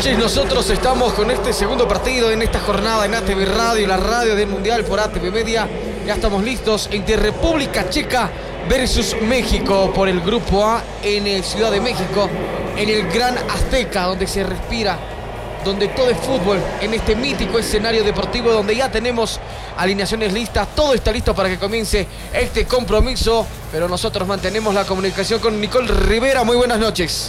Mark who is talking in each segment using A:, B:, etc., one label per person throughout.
A: noches. Nosotros estamos con este segundo partido en esta jornada en ATV Radio, la radio del Mundial por ATV Media. Ya estamos listos entre República Checa versus México por el Grupo A en Ciudad de México, en el Gran Azteca, donde se respira, donde todo es fútbol, en este mítico escenario deportivo donde ya tenemos alineaciones listas. Todo está listo para que comience este compromiso, pero nosotros mantenemos la comunicación con Nicole Rivera. Muy buenas noches.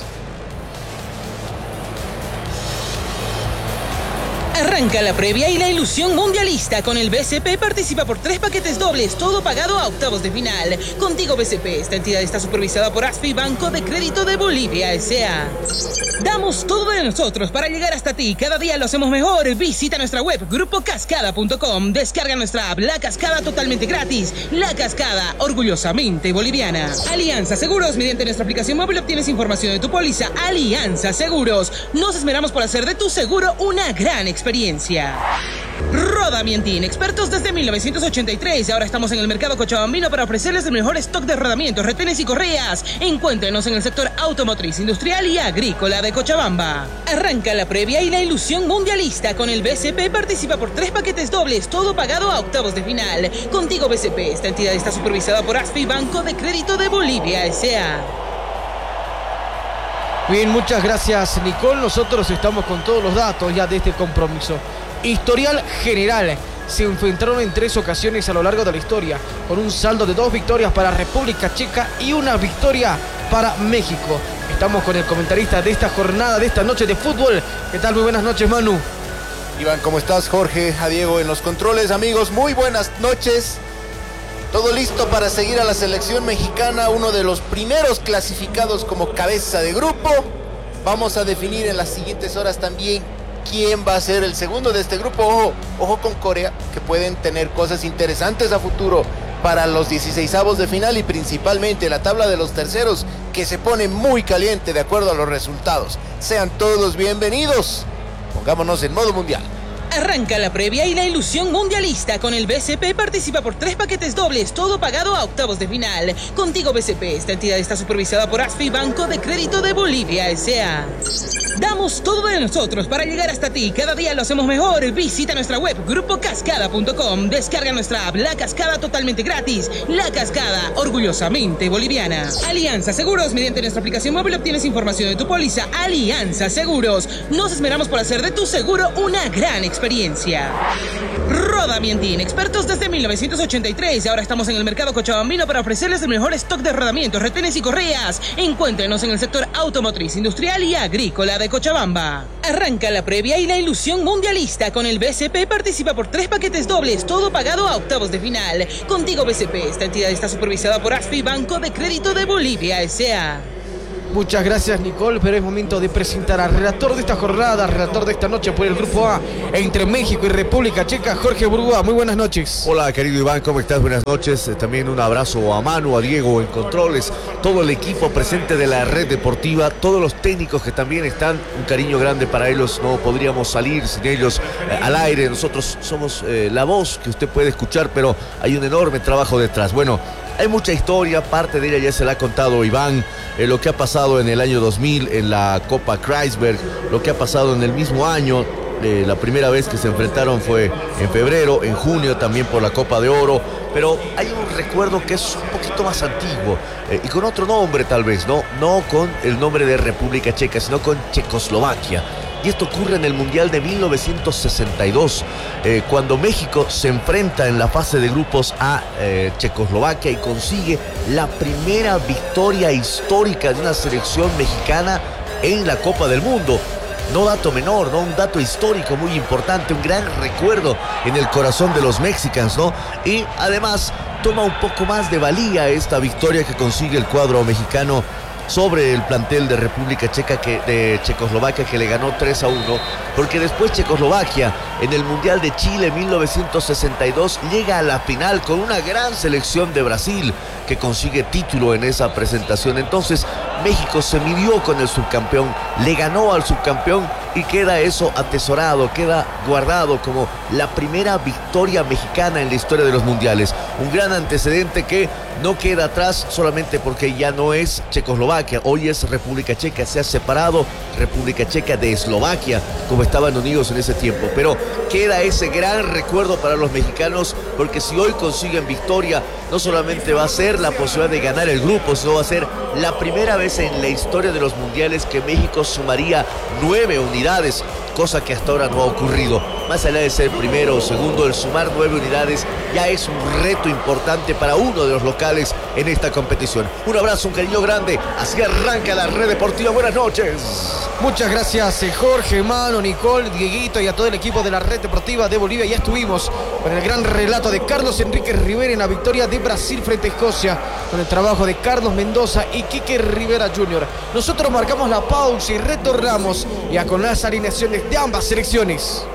B: Arranca la previa y la ilusión mundialista. Con el BCP participa por 3 paquetes dobles, todo pagado a octavos de final. Contigo BCP, esta entidad está supervisada por ASFI, Banco de Crédito de Bolivia S.A. Damos todo de nosotros para llegar hasta ti. Cada día lo hacemos mejor. Visita nuestra web grupocascada.com. Descarga nuestra app La Cascada totalmente gratis. La Cascada, orgullosamente boliviana. Alianza Seguros, mediante nuestra aplicación móvil obtienes información de tu póliza. Alianza Seguros, nos esmeramos por hacer de tu seguro una gran experiencia. Rodamientin, expertos desde 1983. Ahora estamos en el mercado cochabambino para ofrecerles el mejor stock de rodamientos, retenes y correas. Encuéntrenos en el sector automotriz, industrial y agrícola de Cochabamba. Arranca la previa y la ilusión mundialista. Con el BCP participa por 3 paquetes dobles, todo pagado a octavos de final. Contigo BCP, esta entidad está supervisada por ASFI, Banco de Crédito de Bolivia S.A.
A: Bien, muchas gracias, Nicole. Nosotros estamos con todos los datos ya de este compromiso. Historial general. Se enfrentaron en 3 ocasiones a lo largo de la historia, con un saldo de 2 victorias para República Checa y 1 victoria para México. Estamos con el comentarista de esta jornada, de esta noche de fútbol. ¿Qué tal? Muy buenas noches, Manu.
C: Iván, ¿cómo estás? Jorge, a Diego en los controles. Amigos, muy buenas noches. Todo listo para seguir a la selección mexicana, uno de los primeros clasificados como cabeza de grupo. Vamos a definir en las siguientes horas también quién va a ser el segundo de este grupo. Ojo con Corea, que pueden tener cosas interesantes a futuro para los 16avos de final y principalmente la tabla de los terceros, que se pone muy caliente de acuerdo a los resultados. Sean todos bienvenidos. Pongámonos en modo mundial.
B: Arranca la previa y la ilusión mundialista. Con el BCP participa por 3 paquetes dobles, todo pagado a octavos de final. Contigo BCP, esta entidad está supervisada por ASFI, Banco de Crédito de Bolivia S.A. Damos todo de nosotros para llegar hasta ti. Cada día lo hacemos mejor. Visita nuestra web grupocascada.com. Descarga nuestra app La Cascada totalmente gratis. La Cascada, orgullosamente boliviana. Alianza Seguros, mediante nuestra aplicación móvil obtienes información de tu póliza. Alianza Seguros, nos esmeramos por hacer de tu seguro una gran experiencia. Rodamientin, expertos desde 1983. Ahora estamos en el mercado cochabambino para ofrecerles el mejor stock de rodamientos, retenes y correas. Encuéntrenos en el sector automotriz, industrial y agrícola de Cochabamba. Arranca la previa y la ilusión mundialista. Con el BCP participa por 3 paquetes dobles, todo pagado a octavos de final. Contigo BCP, esta entidad está supervisada por ASFI, Banco de Crédito de Bolivia S.A.
A: Muchas gracias, Nicole, pero es momento de presentar al relator de esta jornada, relator de esta noche por el Grupo A entre México y República Checa, Jorge Burgua. Muy buenas noches.
D: Hola, querido Iván, ¿cómo estás? Buenas noches. También un abrazo a Manu, a Diego en controles, todo el equipo presente de la red deportiva, todos los técnicos que también están, un cariño grande para ellos. No podríamos salir sin ellos al aire. Nosotros somos la voz que usted puede escuchar, pero hay un enorme trabajo detrás. Bueno, hay mucha historia, parte de ella ya se la ha contado Iván, lo que ha pasado en el año 2000 en la Copa Kreisberg, lo que ha pasado en el mismo año, la primera vez que se enfrentaron fue en febrero, en junio también por la Copa de Oro, pero hay un recuerdo que es un poquito más antiguo y con otro nombre tal vez, no con el nombre de República Checa, sino con Checoslovaquia. Y esto ocurre en el Mundial de 1962, cuando México se enfrenta en la fase de grupos a Checoslovaquia y consigue la primera victoria histórica de una selección mexicana en la Copa del Mundo. No dato menor, ¿no? Un dato histórico muy importante, un gran recuerdo en el corazón de los mexicanos, ¿no? Y además toma un poco más de valía esta victoria que consigue el cuadro mexicano sobre el plantel de República Checa, de Checoslovaquia, que le ganó 3-1, porque después Checoslovaquia en el Mundial de Chile 1962 llega a la final con una gran selección de Brasil que consigue título en esa presentación. Entonces México se midió con el subcampeón, le ganó al subcampeón y queda eso atesorado, queda guardado como la primera victoria mexicana en la historia de los mundiales. Un gran antecedente que no queda atrás solamente porque ya no es Checoslovaquia, hoy es República Checa, se ha separado República Checa de Eslovaquia, como estaban unidos en ese tiempo, pero queda ese gran recuerdo para los mexicanos, porque si hoy consiguen victoria, no solamente va a ser la posibilidad de ganar el grupo, sino va a ser la primera vez en la historia de los mundiales que México sumaría 9 unidades, cosa que hasta ahora no ha ocurrido. Más allá de ser primero o segundo, el sumar 9 unidades ya es un reto importante para uno de los locales en esta competición. Un abrazo, un cariño grande. Así arranca la Red Deportiva. Buenas noches.
A: Muchas gracias, Jorge, Mano, Nicole, Dieguito y a todo el equipo de la Red Deportiva de Bolivia. Ya estuvimos con el gran relato de Carlos Enrique Rivera en la victoria de Brasil frente a Escocia, con el trabajo de Carlos Mendoza y Quique Rivera Jr. Nosotros marcamos la pausa y retornamos ya con las alineaciones de ambas selecciones.